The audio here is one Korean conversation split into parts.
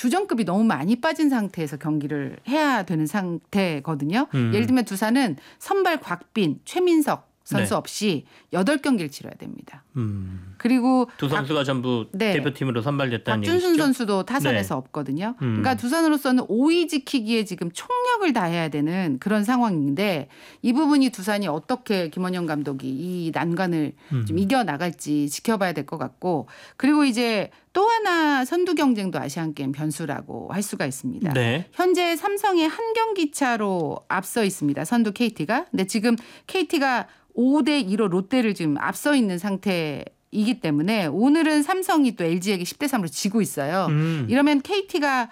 주전급이 너무 많이 빠진 상태에서 경기를 해야 되는 상태거든요. 예를 들면 두산은 선발 곽빈, 최민석 선수 네. 없이 8경기를 치러야 됩니다. 그리고 두 선수가 전부 네. 대표팀으로 선발됐다는 얘기죠. 박준순 선수도 타선에서 네. 없거든요. 그러니까 두산으로서는 5위 지키기에 지금 총력을 다해야 되는 그런 상황인데 이 부분이 두산이 어떻게 김원영 감독이 이 난관을 좀 이겨나갈지 지켜봐야 될 것 같고 그리고 이제 또 하나 선두 경쟁도 아시안게임 변수라고 할 수가 있습니다. 네. 현재 삼성의 한 경기 차로 앞서 있습니다. 선두 KT가. 근데 지금 KT가 5대2로 롯데를 지금 앞서 있는 상태이기 때문에 오늘은 삼성이 또 LG에게 10대3으로 지고 있어요. 이러면 KT가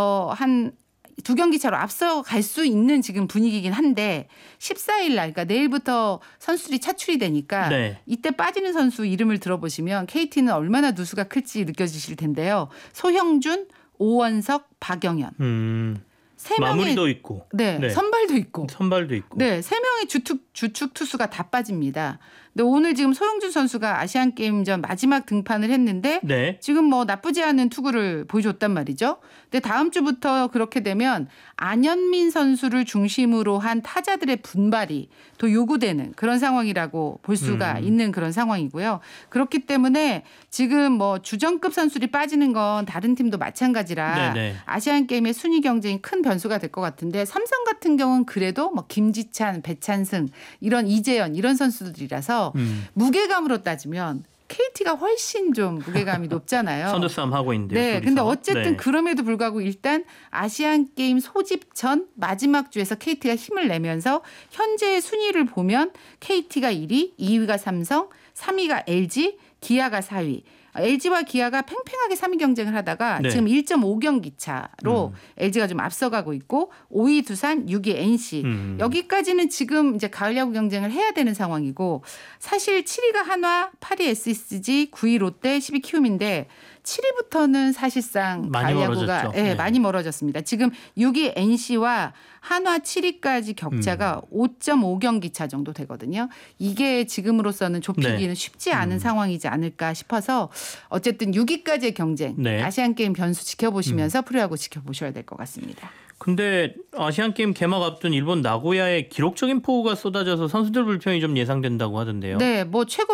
한 2경기 차로 앞서 갈 수 있는 지금 분위기긴 한데 14일 날 그러니까 내일부터 선수들이 차출이 되니까 네. 이때 빠지는 선수 이름을 들어보시면 KT는 얼마나 누수가 클지 느껴지실 텐데요. 소형준, 오원석, 박영현. 세 명의 마무리도 있고. 네, 네. 선발도 있고. 선발도 있고. 네, 3명의 주축 투수가 다 빠집니다. 근데 오늘 지금 소영준 선수가 아시안 게임 전 마지막 등판을 했는데 네. 지금 뭐 나쁘지 않은 투구를 보여줬단 말이죠. 근데 다음 주부터 그렇게 되면 안현민 선수를 중심으로 한 타자들의 분발이 또 요구되는 그런 상황이라고 볼 수가 있는 그런 상황이고요. 그렇기 때문에 지금 뭐 주전급 선수들이 빠지는 건 다른 팀도 마찬가지라 네네. 아시안 게임의 순위 경쟁이 큰 변수가 될 것 같은데 삼성 같은 경우는 그래도 뭐 김지찬, 배찬승 이런 이재현 이런 선수들이라서 무게감으로 따지면 KT가 훨씬 좀 무게감이 높잖아요. 선두 싸움 하고 있는데요. 네, 둘이서. 근데 어쨌든 네. 그럼에도 불구하고 일단 아시안 게임 소집 전 마지막 주에서 KT가 힘을 내면서 현재의 순위를 보면 KT가 1위, 2위가 삼성, 3위가 LG, 기아가 4위. LG와 기아가 팽팽하게 3위 경쟁을 하다가 네. 지금 1.5경기 차로 LG가 좀 앞서가고 있고 5위 두산, 6위 NC. 여기까지는 지금 이제 가을 야구 경쟁을 해야 되는 상황이고 사실 7위가 한화, 8위 SSG, 9위 롯데, 10위 키움인데 7위부터는 사실상 많이 가을 야구가 멀어졌죠. 네, 네. 많이 멀어졌습니다. 지금 6위 NC와 한화 7위까지 격차가 5.5경기 차 정도 되거든요. 이게 지금으로서는 좁히기는 네. 쉽지 않은 상황이지 않을까 싶어서 어쨌든 6위까지의 경쟁 네. 아시안게임 변수 지켜보시면서 프로야구 지켜보셔야 될 것 같습니다. 근데 아시안게임 개막 앞둔 일본 나고야에 기록적인 폭우가 쏟아져서 선수들 불편이 좀 예상된다고 하던데요. 네, 뭐 최고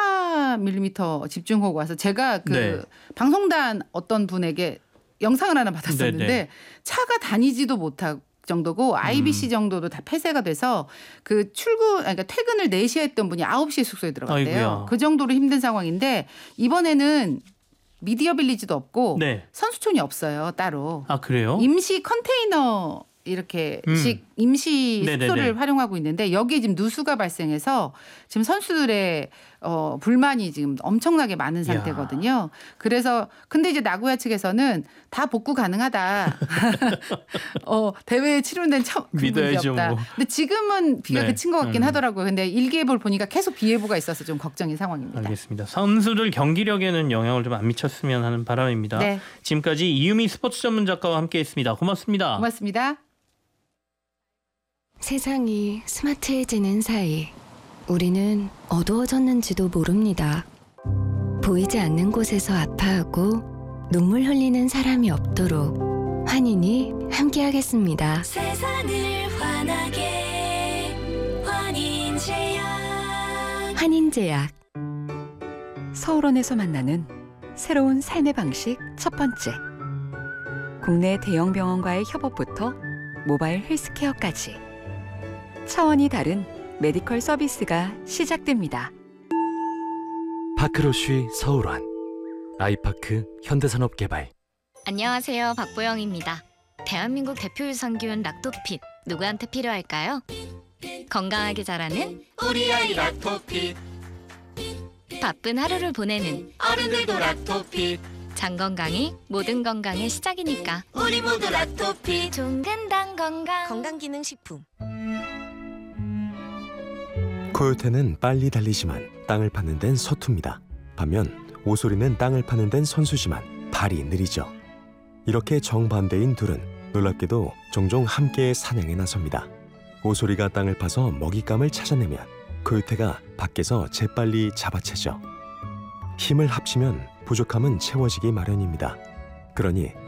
104mm 집중호우가 와서 제가 그 네. 방송단 어떤 분에게 영상을 하나 받았었는데 네네. 차가 다니지도 못하고 정도고 IBC 정도도 다 폐쇄가 돼서 그 그러니까 퇴근을 4시에 했던 분이 9시에 숙소에 들어갔대요. 아이고야. 그 정도로 힘든 상황인데 이번에는 미디어 빌리지도 없고 네. 선수촌이 없어요. 따로. 아 그래요? 임시 컨테이너 이렇게씩 임시 네네네. 숙소를 활용하고 있는데 여기에 지금 누수가 발생해서 지금 선수들의 불만이 지금 엄청나게 많은 상태거든요. 그래서 근데 이제 나고야 측에서는 다 복구 가능하다. 대회에 치른된 문제 믿어야죠, 없다. 뭐. 근데 지금은 비가 네. 그친 것 같긴 하더라고요. 근데 일기예보를 보니까 계속 비 예보가 있어서 좀 걱정인 상황입니다. 알겠습니다. 선수들 경기력에는 영향을 좀 안 미쳤으면 하는 바람입니다. 네. 지금까지 이유미 스포츠 전문 작가와 함께했습니다. 고맙습니다. 고맙습니다. 세상이 스마트해지는 사이 우리는 어두워졌는지도 모릅니다. 보이지 않는 곳에서 아파하고 눈물 흘리는 사람이 없도록 환인이 함께하겠습니다. 세상을 환하게 환인제약. 환인제약. 서울원에서 만나는 새로운 삶의 방식 첫 번째. 국내 대형 병원과의 협업부터 모바일 헬스케어까지 차원이 다른 메디컬 서비스가 시작됩니다. 파크로쉬 서울원 아이파크 현대산업개발. 안녕하세요. 박보영입니다. 대한민국 대표 유산균 락토핏 누구한테 필요할까요? 건강하게 자라는 우리 아이 락토핏. 바쁜 하루를 보내는 어른들도 락토핏. 장 건강이 모든 건강의 시작이니까 우리 모두 락토핏. 종근당 건강 건강기능식품. 코요테는 빨리 달리지만 땅을 파는 데는 서툽니다. 반면 오소리는 땅을 파는 데는 선수지만 발이 느리죠. 이렇게 정반대인 둘은 놀랍게도 종종 함께 사냥에 나섭니다. 오소리가 땅을 파서 먹잇감을 찾아내면 코요테가 밖에서 재빨리 잡아채죠. 힘을 합치면 부족함은 채워지기 마련입니다. 그러니